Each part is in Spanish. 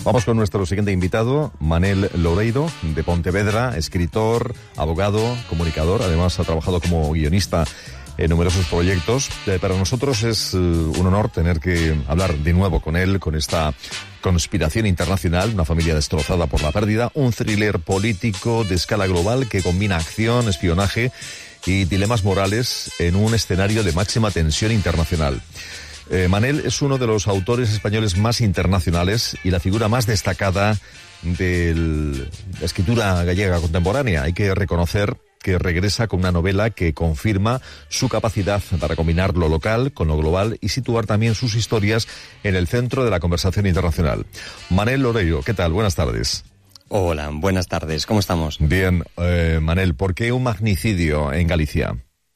Vamos con nuestro siguiente invitado, Manel Loureiro, de Pontevedra, escritor, abogado, comunicador. Además, ha trabajado como guionista en numerosos proyectos. Para nosotros es un honor tener que hablar de nuevo con él, con esta conspiración internacional, una familia destrozada por la pérdida, un thriller político de escala global que combina acción, espionaje y dilemas morales en un escenario de máxima tensión internacional. Manel es uno de los autores españoles más internacionales y la figura más destacada de la escritura gallega contemporánea. Hay que reconocer que regresa con una novela que confirma su capacidad para combinar lo local con lo global y situar también sus historias en el centro de la conversación internacional. Manel Loureiro, ¿qué tal? Buenas tardes. Hola, buenas tardes. ¿Cómo estamos? Bien, Manel, ¿por qué un magnicidio en Galicia?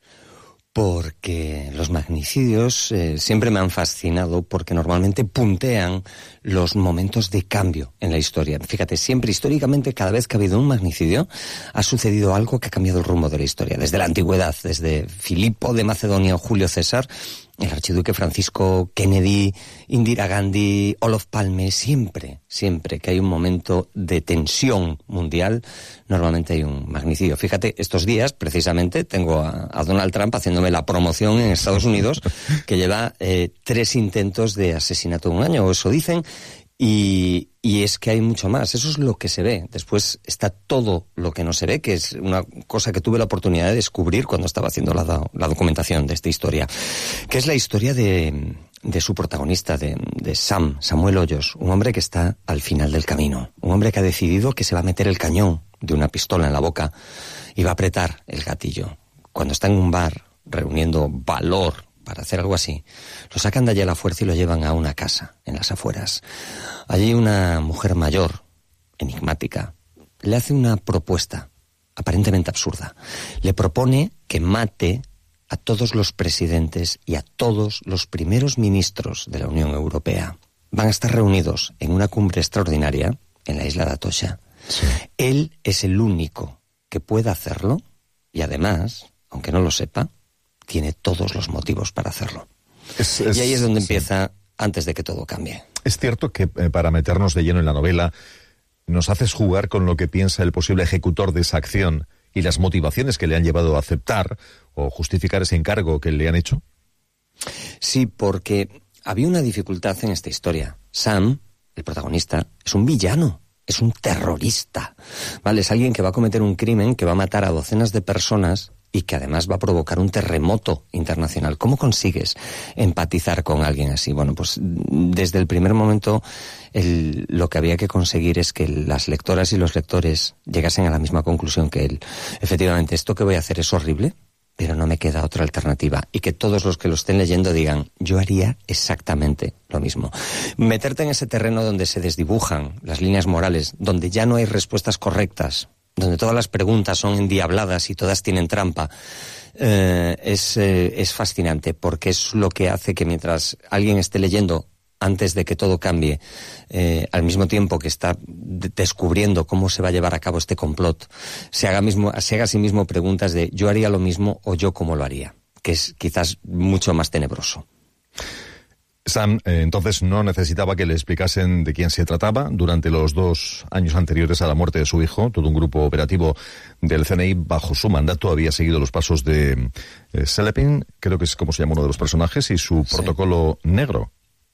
Porque los magnicidios siempre me han fascinado porque normalmente puntean los momentos de cambio en la historia. Fíjate, siempre históricamente, cada vez que ha habido un magnicidio, ha sucedido algo que ha cambiado el rumbo de la historia. Desde la antigüedad, desde Filipo de Macedonia o Julio César, el archiduque Francisco, Kennedy, Indira Gandhi, Olof Palme, siempre que hay un momento de tensión mundial, normalmente hay un magnicidio. Fíjate, estos días, precisamente, tengo a Donald Trump haciéndome la promoción en Estados Unidos, que lleva 3 intentos de asesinato en un año, o eso dicen, y es que hay mucho más. Eso es lo que se ve. Después está todo lo que no se ve, que es una cosa que tuve la oportunidad de descubrir cuando estaba haciendo la documentación de esta historia, que es la historia de su protagonista, de Samuel Hoyos, un hombre que está al final del camino, un hombre que ha decidido que se va a meter el cañón de una pistola en la boca y va a apretar el gatillo. Cuando está en un bar reuniendo valor para hacer algo así, lo sacan de allí a la fuerza y lo llevan a una casa en las afueras. Allí una mujer mayor, enigmática, le hace una propuesta aparentemente absurda. Le propone que mate a todos los presidentes y a todos los primeros ministros de la Unión Europea. Van a estar reunidos en una cumbre extraordinaria en la isla de Atocha. Sí. Él es el único que puede hacerlo y además, aunque no lo sepa, tiene todos los motivos para hacerlo. Y ahí es donde empieza, antes de que todo cambie. Es cierto que para meternos de lleno en la novela, nos haces jugar con lo que piensa el posible ejecutor de esa acción y las motivaciones que le han llevado a aceptar o justificar ese encargo que le han hecho. Sí, porque había una dificultad en esta historia. Sam, el protagonista, es un villano. Es un terrorista, ¿vale? Es alguien que va a cometer un crimen, que va a matar a docenas de personas y que además va a provocar un terremoto internacional. ¿Cómo consigues empatizar con alguien así? Bueno, pues desde el primer momento lo que había que conseguir es que las lectoras y los lectores llegasen a la misma conclusión que él. Efectivamente, esto que voy a hacer es horrible, pero no me queda otra alternativa. Y que todos los que lo estén leyendo digan, yo haría exactamente lo mismo. Meterte en ese terreno donde se desdibujan las líneas morales, donde ya no hay respuestas correctas, donde todas las preguntas son endiabladas y todas tienen trampa, es fascinante, porque es lo que hace que mientras alguien esté leyendo antes de que todo cambie, al mismo tiempo que está descubriendo cómo se va a llevar a cabo este complot, se haga a sí mismo preguntas de yo haría lo mismo o yo cómo lo haría, que es quizás mucho más tenebroso. Sam, entonces no necesitaba que le explicasen de quién se trataba. Durante los 2 años anteriores a la muerte de su hijo, todo un grupo operativo del CNI bajo su mandato había seguido los pasos de Selepin, creo que es como se llama uno de los personajes, y su protocolo negro.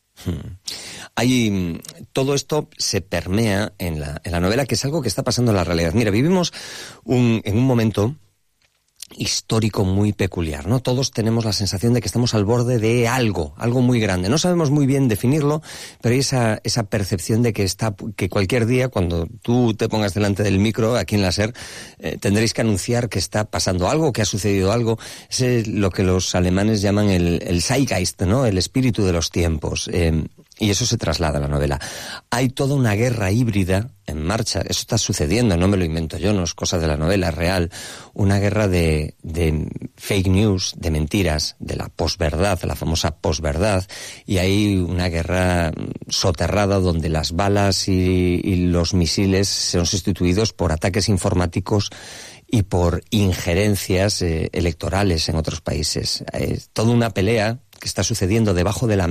Todo esto se permea en la novela, que es algo que está pasando en la realidad. Mira, vivimos en un momento histórico muy peculiar, ¿no? Todos tenemos la sensación de que estamos al borde de algo muy grande. No sabemos muy bien definirlo, pero hay esa percepción de que cualquier día, cuando tú te pongas delante del micro aquí en la SER, tendréis que anunciar que está pasando algo, que ha sucedido algo. Es lo que los alemanes llaman el Zeitgeist, ¿no? El espíritu de los tiempos. Y eso se traslada a la novela. Hay toda una guerra híbrida en marcha. Eso está sucediendo, no me lo invento yo, no es cosa de la novela, es real. Una guerra de fake news, de mentiras, de la posverdad, la famosa posverdad. Y hay una guerra soterrada donde las balas y los misiles son sustituidos por ataques informáticos y por injerencias electorales en otros países. Toda una pelea que está sucediendo debajo de la mesa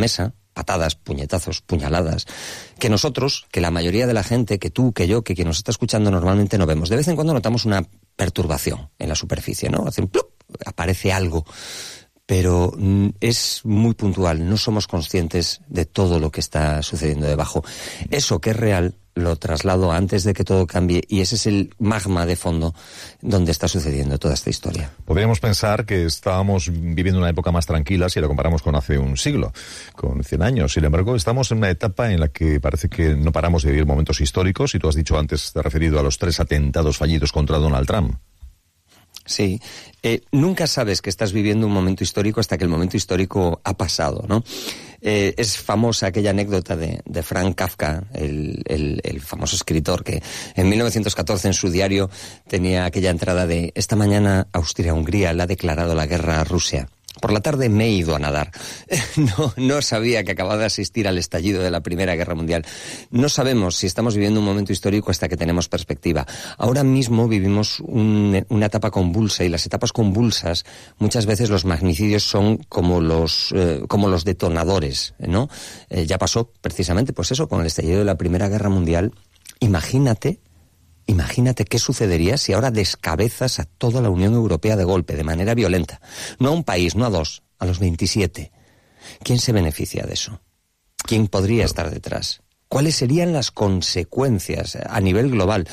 patadas, puñetazos, puñaladas, que nosotros, que la mayoría de la gente, que tú, que yo, que quien nos está escuchando normalmente no vemos. De vez en cuando notamos una perturbación en la superficie, ¿no? Hacen plup, aparece algo, pero es muy puntual, no somos conscientes de todo lo que está sucediendo debajo. Eso que es real lo traslado antes de que todo cambie, y ese es el magma de fondo donde está sucediendo toda esta historia. Podríamos pensar que estábamos viviendo una época más tranquila si la comparamos con hace un siglo, con 100 años. Sin embargo, estamos en una etapa en la que parece que no paramos de vivir momentos históricos, y tú has dicho antes, te has referido a los 3 atentados fallidos contra Donald Trump. Sí, nunca sabes que estás viviendo un momento histórico hasta que el momento histórico ha pasado, ¿no? Es famosa aquella anécdota de Frank Kafka, el famoso escritor, que en 1914 en su diario tenía aquella entrada de: esta mañana Austria-Hungría le ha declarado la guerra a Rusia. Por la tarde me he ido a nadar. No sabía que acababa de asistir al estallido de la Primera Guerra Mundial. No sabemos si estamos viviendo un momento histórico hasta que tenemos perspectiva. Ahora mismo vivimos una etapa convulsa, y las etapas convulsas, muchas veces los magnicidios son como los detonadores, ¿no? Ya pasó precisamente, pues eso, con el estallido de la Primera Guerra Mundial. Imagínate qué sucedería si ahora descabezas a toda la Unión Europea de golpe, de manera violenta. No a un país, no a 2, a los 27. ¿Quién se beneficia de eso? ¿Quién podría estar detrás? ¿Cuáles serían las consecuencias a nivel global?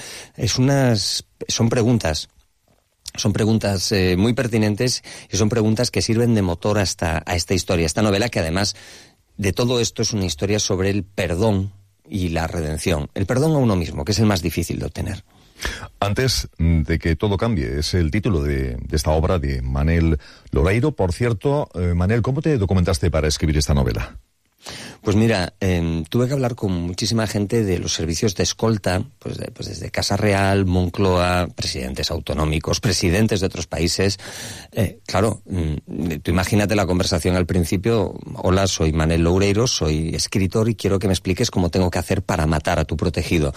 Son preguntas muy pertinentes, y son preguntas que sirven de motor a esta historia, esta novela, que además de todo esto es una historia sobre el perdón y la redención. El perdón a uno mismo, que es el más difícil de obtener. Antes de que todo cambie, es el título de esta obra de Manel Loreiro. Por cierto, Manel, ¿cómo te documentaste para escribir esta novela? Pues mira, tuve que hablar con muchísima gente de los servicios de escolta, pues desde Casa Real, Moncloa, presidentes autonómicos, presidentes de otros países. Claro, tú imagínate la conversación al principio: hola, soy Manel Loureiro, soy escritor y quiero que me expliques cómo tengo que hacer para matar a tu protegido.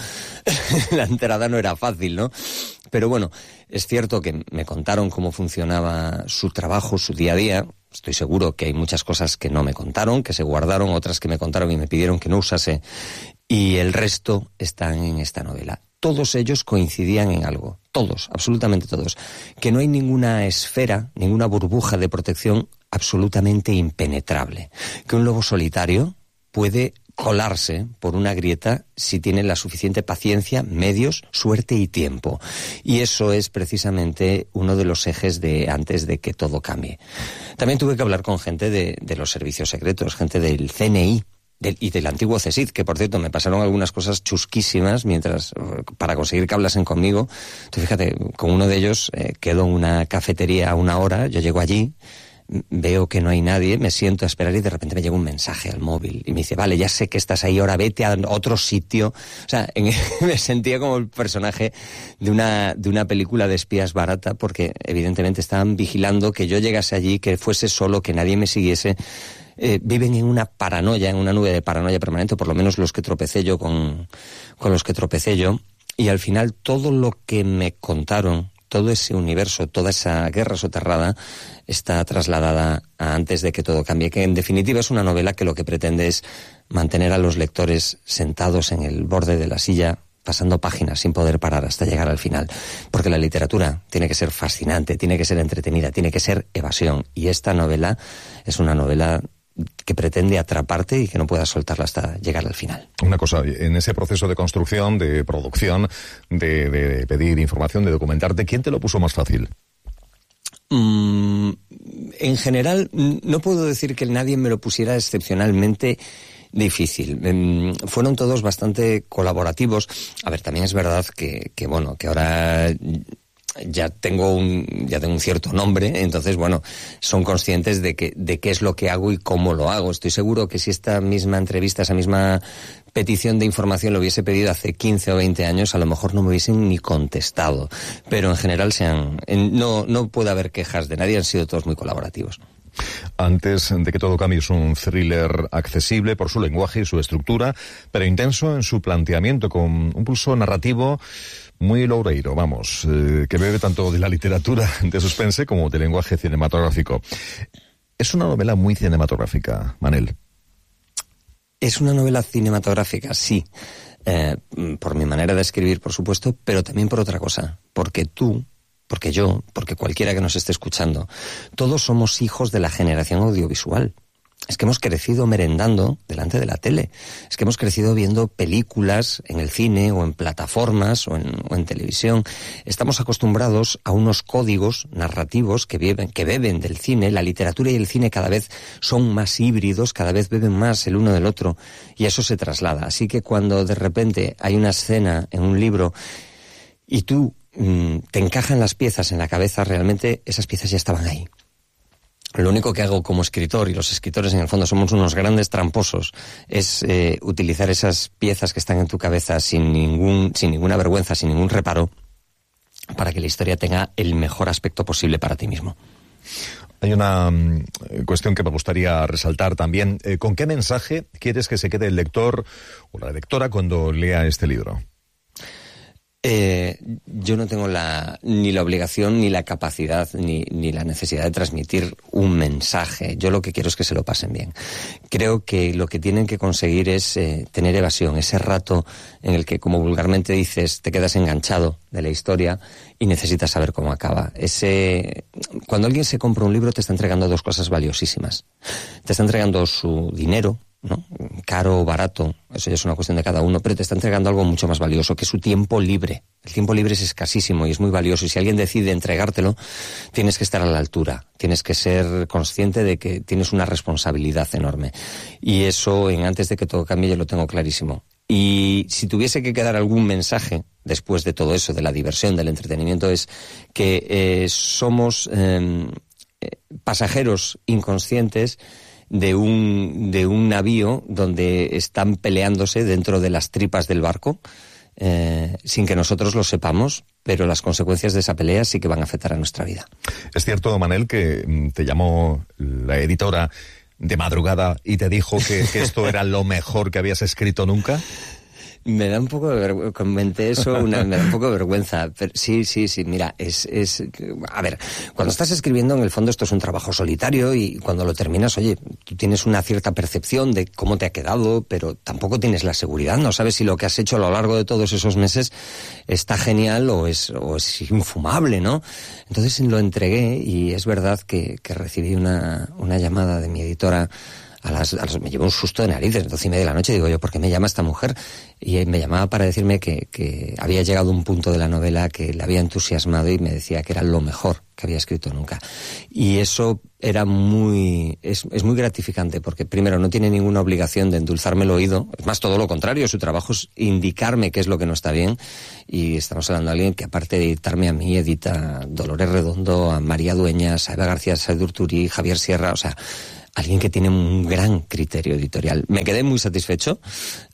La entrada no era fácil, ¿no? Pero bueno, es cierto que me contaron cómo funcionaba su trabajo, su día a día. Estoy seguro que hay muchas cosas que no me contaron, que se guardaron, otras que me contaron y me pidieron que no usase, y el resto están en esta novela. Todos ellos coincidían en algo, todos, absolutamente todos, que no hay ninguna esfera, ninguna burbuja de protección absolutamente impenetrable, que un lobo solitario puede colarse por una grieta si tiene la suficiente paciencia, medios, suerte y tiempo. Y eso es precisamente uno de los ejes de antes de que todo cambie. También tuve que hablar con gente de los servicios secretos, gente del CNI y del antiguo CSIC, que por cierto me pasaron algunas cosas chusquísimas para conseguir que hablasen conmigo. Entonces fíjate, con uno de ellos quedo en una cafetería a una hora, yo llego allí, veo que no hay nadie, me siento a esperar y de repente me llega un mensaje al móvil y me dice: vale, ya sé que estás ahí, ahora vete a otro sitio. O sea, me sentía como el personaje de una película de espías barata, porque evidentemente estaban vigilando que yo llegase allí, que fuese solo, que nadie me siguiese. Viven en una paranoia, en una nube de paranoia permanente, por lo menos los que tropecé yo con los que tropecé yo, y al final todo lo que me contaron, todo ese universo, toda esa guerra soterrada está trasladada a antes de que todo cambie, que en definitiva es una novela que lo que pretende es mantener a los lectores sentados en el borde de la silla, pasando páginas sin poder parar hasta llegar al final. Porque la literatura tiene que ser fascinante, tiene que ser entretenida, tiene que ser evasión. Y esta novela es una novela que pretende atraparte y que no puedas soltarla hasta llegar al final. Una cosa, en ese proceso de construcción, de producción, de pedir información, de documentarte, ¿quién te lo puso más fácil? En general, no puedo decir que nadie me lo pusiera excepcionalmente difícil. Fueron todos bastante colaborativos. A ver, también es verdad que ahora ya tengo un cierto nombre, entonces bueno, son conscientes de qué es lo que hago y cómo lo hago. Estoy seguro que si esta misma entrevista, esa misma petición de información lo hubiese pedido hace 15 o 20 años, a lo mejor no me hubiesen ni contestado. Pero en general no puede haber quejas de nadie, han sido todos muy colaborativos. Antes de que todo cambie es un thriller accesible por su lenguaje y su estructura, pero intenso en su planteamiento, con un pulso narrativo muy Loureiro, vamos, que bebe tanto de la literatura de suspense como del lenguaje cinematográfico. Es una novela muy cinematográfica, Manel. Es una novela cinematográfica, sí, por mi manera de escribir, por supuesto, pero también por otra cosa, porque tú, porque yo, porque cualquiera que nos esté escuchando, todos somos hijos de la generación audiovisual. Es que hemos crecido merendando delante de la tele. Es que hemos crecido viendo películas en el cine o en plataformas o en televisión. Estamos acostumbrados a unos códigos narrativos que beben del cine. La literatura y el cine cada vez son más híbridos, cada vez beben más el uno del otro, y eso se traslada. Así que cuando de repente hay una escena en un libro y tú te encajan las piezas en la cabeza, realmente esas piezas ya estaban ahí. Lo único que hago como escritor, y los escritores en el fondo somos unos grandes tramposos, es utilizar esas piezas que están en tu cabeza sin ninguna vergüenza, sin ningún reparo, para que la historia tenga el mejor aspecto posible para ti mismo. Hay una cuestión que me gustaría resaltar también. ¿Con qué mensaje quieres que se quede el lector o la lectora cuando lea este libro? Yo no tengo ni la obligación, ni la capacidad, ni la necesidad de transmitir un mensaje. Yo lo que quiero es que se lo pasen bien. Creo que lo que tienen que conseguir es tener evasión, ese rato en el que, como vulgarmente dices, te quedas enganchado de la historia y necesitas saber cómo acaba. Cuando alguien se compra un libro, te está entregando dos cosas valiosísimas. Te está entregando su dinero, ¿no? Caro o barato, eso ya es una cuestión de cada uno, pero te está entregando algo mucho más valioso, que es su tiempo libre. El tiempo libre es escasísimo y es muy valioso, y si alguien decide entregártelo, tienes que estar a la altura, tienes que ser consciente de que tienes una responsabilidad enorme. Y eso, Antes de que todo cambie, yo lo tengo clarísimo. Y si tuviese que quedar algún mensaje después de todo eso, de la diversión, del entretenimiento, es que somos pasajeros inconscientes de un navío donde están peleándose dentro de las tripas del barco, sin que nosotros lo sepamos, pero las consecuencias de esa pelea sí que van a afectar a nuestra vida. Es cierto, Manel, que te llamó la editora de madrugada y te dijo que esto era lo mejor que habías escrito nunca. Me da un poco de vergüenza, comenté eso, me da un poco de vergüenza, pero sí, mira, a ver, cuando estás escribiendo, en el fondo esto es un trabajo solitario, y cuando lo terminas, oye, tú tienes una cierta percepción de cómo te ha quedado, pero tampoco tienes la seguridad, no sabes si lo que has hecho a lo largo de todos esos meses está genial o es infumable, ¿no? Entonces lo entregué, y es verdad que recibí una llamada de mi editora. Me llevó un susto de narices, 12:30 de la noche, digo yo, ¿por qué me llama esta mujer? Y me llamaba para decirme que había llegado un punto de la novela que le había entusiasmado, y me decía que era lo mejor que había escrito nunca. Y eso era es muy gratificante, porque primero no tiene ninguna obligación de endulzarme el oído, es más, todo lo contrario, su trabajo es indicarme qué es lo que no está bien, y estamos hablando de alguien que, aparte de editarme a mí, edita Dolores Redondo, a María Dueñas, a Eva García Saidurturi, Javier Sierra, o sea, alguien que tiene un gran criterio editorial. Me quedé muy satisfecho,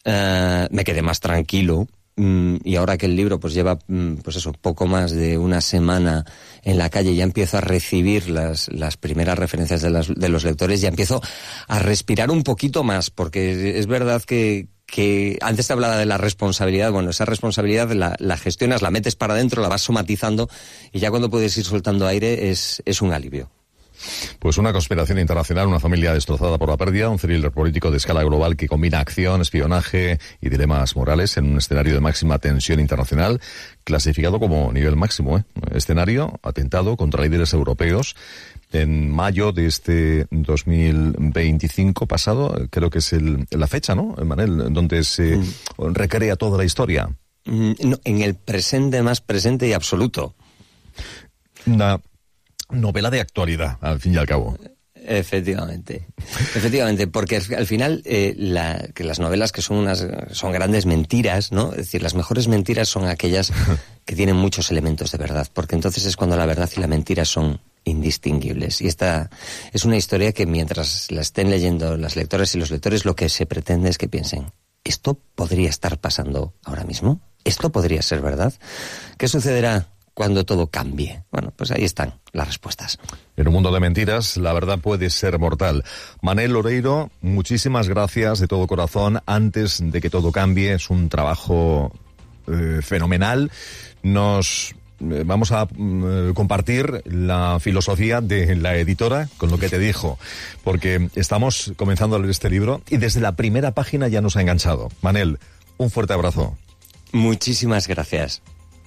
me quedé más tranquilo, y ahora que el libro pues lleva poco más de una semana en la calle, ya empiezo a recibir las primeras referencias de los lectores, ya empiezo a respirar un poquito más, porque es verdad que antes te hablaba de la responsabilidad. Bueno, esa responsabilidad la gestionas, la metes para adentro, la vas somatizando, y ya cuando puedes ir soltando aire es un alivio. Pues una conspiración internacional, una familia destrozada por la pérdida, un thriller político de escala global que combina acción, espionaje y dilemas morales en un escenario de máxima tensión internacional, clasificado como nivel máximo. Escenario, atentado contra líderes europeos. En mayo de este 2025 pasado, creo que es la fecha, ¿no, Manel?, donde se recrea toda la historia. No, en el presente más presente y absoluto. Una novela de actualidad, al fin y al cabo. Efectivamente, porque al final que las novelas que son grandes mentiras, ¿no? Es decir, las mejores mentiras son aquellas que tienen muchos elementos de verdad, porque entonces es cuando la verdad y la mentira son indistinguibles. Y esta es una historia que, mientras la estén leyendo las lectoras y los lectores, lo que se pretende es que piensen: ¿esto podría estar pasando ahora mismo? ¿Esto podría ser verdad? ¿Qué sucederá cuando todo cambie? Bueno, pues ahí están las respuestas. En un mundo de mentiras, la verdad puede ser mortal. Manel Loreiro, muchísimas gracias de todo corazón. Antes de que todo cambie, es un trabajo fenomenal. Nos vamos a compartir la filosofía de la editora con lo que te dijo, porque estamos comenzando a leer este libro y desde la primera página ya nos ha enganchado. Manel, un fuerte abrazo. Muchísimas gracias.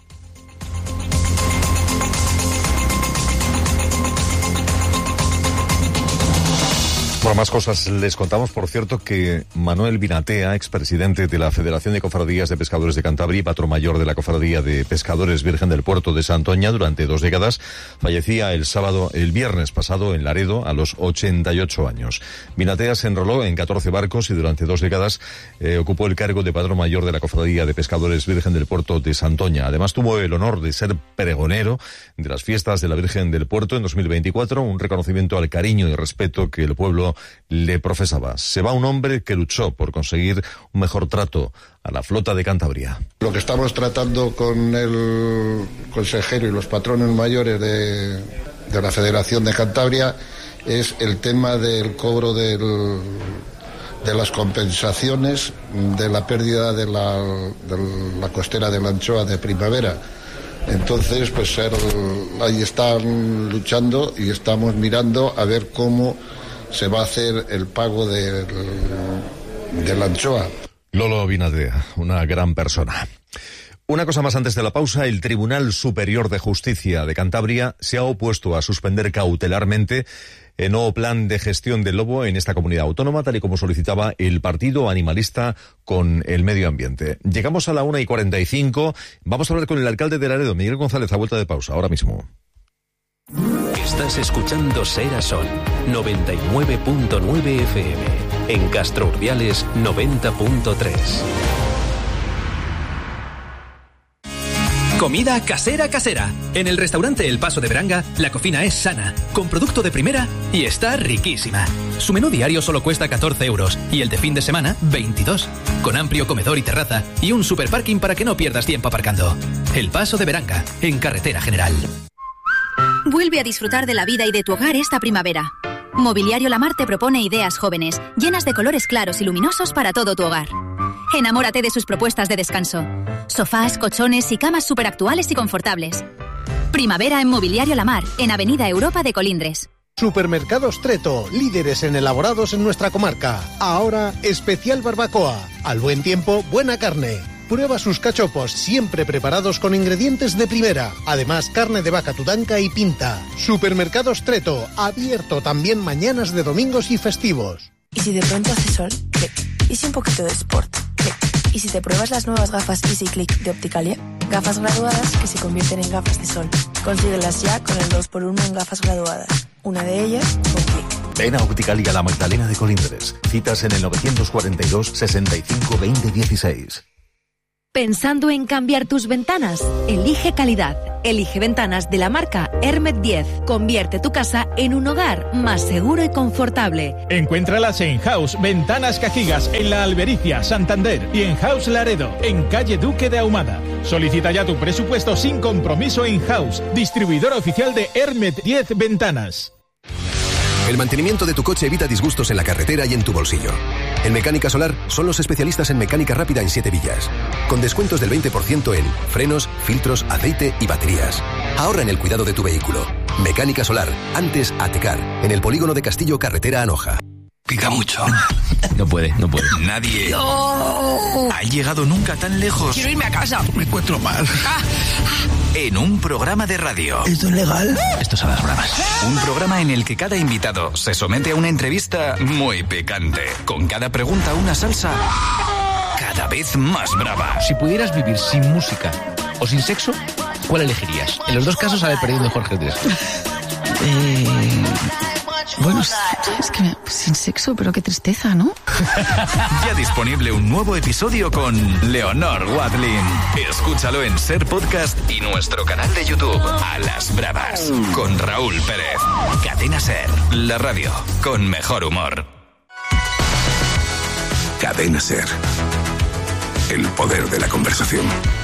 Bueno, más cosas les contamos. Por cierto, que Manuel Binatea, expresidente de la Federación de Cofradías de Pescadores de Cantabria y patrón mayor de la Cofradía de Pescadores Virgen del Puerto de Santoña durante 2 décadas, fallecía el viernes pasado en Laredo a los 88 años. Binatea se enroló en 14 barcos y durante 2 décadas ocupó el cargo de patrón mayor de la Cofradía de Pescadores Virgen del Puerto de Santoña. Además tuvo el honor de ser pregonero de las fiestas de la Virgen del Puerto en 2024, un reconocimiento al cariño y respeto que el pueblo le profesaba. Se va un hombre que luchó por conseguir un mejor trato a la flota de Cantabria. Lo que estamos tratando con el consejero y los patrones mayores de la Federación de Cantabria es el tema del cobro de las compensaciones de la pérdida de la costera de la anchoa de primavera. Entonces, pues ahí están luchando y estamos mirando a ver cómo se va a hacer el pago de la anchoa. Lolo Binatea, una gran persona. Una cosa más antes de la pausa, el Tribunal Superior de Justicia de Cantabria se ha opuesto a suspender cautelarmente el nuevo plan de gestión del lobo en esta comunidad autónoma, tal y como solicitaba el Partido Animalista con el Medio Ambiente. Llegamos a la 1:45, vamos a hablar con el alcalde de Laredo, Miguel González, a vuelta de pausa, ahora mismo. Estás escuchando Ser a Sol, 99.9 FM. En Castro Urdiales, 90.3. Comida casera. En el restaurante El Paso de Beranga, la cocina es sana, con producto de primera y está riquísima. Su menú diario solo cuesta 14 euros y el de fin de semana, 22. Con amplio comedor y terraza y un superparking para que no pierdas tiempo aparcando. El Paso de Beranga, en Carretera General. Vuelve a disfrutar de la vida y de tu hogar esta primavera. Mobiliario Lamar te propone ideas jóvenes, llenas de colores claros y luminosos para todo tu hogar. Enamórate de sus propuestas de descanso. Sofás, colchones y camas superactuales y confortables. Primavera en Mobiliario Lamar, en Avenida Europa de Colindres. Supermercados Treto, líderes en elaborados en nuestra comarca. Ahora, especial barbacoa. Al buen tiempo, buena carne. Prueba sus cachopos, siempre preparados con ingredientes de primera. Además, carne de vaca tudanca y pinta. Supermercados Treto, abierto también mañanas de domingos y festivos. ¿Y si de pronto hace sol? ¿Qué? ¿Y si un poquito de sport? ¿Qué? ¿Y si te pruebas las nuevas gafas Easy Click de Opticalia? Gafas graduadas que se convierten en gafas de sol. Consíguelas ya con el 2x1 en gafas graduadas. Una de ellas con clic. Ven a Opticalia La Magdalena de Colindres. Citas en el 942 65 20 16. ¿Pensando en cambiar tus ventanas? Elige calidad. Elige ventanas de la marca Hermet 10. Convierte tu casa en un hogar más seguro y confortable. Encuéntralas en House Ventanas Cajigas, en La Albericia, Santander, y en House Laredo, en calle Duque de Ahumada. Solicita ya tu presupuesto sin compromiso en House, distribuidor oficial de Hermet 10 Ventanas. El mantenimiento de tu coche evita disgustos en la carretera y en tu bolsillo. En Mecánica Solar son los especialistas en mecánica rápida en 7 villas, con descuentos del 20% en frenos, filtros, aceite y baterías. Ahorra en el cuidado de tu vehículo. Mecánica Solar, antes Atecar, en el polígono de Castillo, carretera Anoja. Pica mucho. No puede. Nadie ha llegado nunca tan lejos. Quiero irme a casa. Me encuentro mal. En un programa de radio. ¿Esto es legal? Esto son las bravas. Un programa en el que cada invitado se somete a una entrevista muy picante. Con cada pregunta una salsa cada vez más brava. Si pudieras vivir sin música o sin sexo, ¿cuál elegirías? En los dos casos sale perdiendo Jorge Dress. Bueno, es que sin sexo, pero qué tristeza, ¿no? Ya disponible un nuevo episodio con Leonor Wadlin. Escúchalo en Ser Podcast y nuestro canal de YouTube, A las Bravas, con Raúl Pérez. Cadena Ser, la radio con mejor humor. Cadena Ser. El poder de la conversación.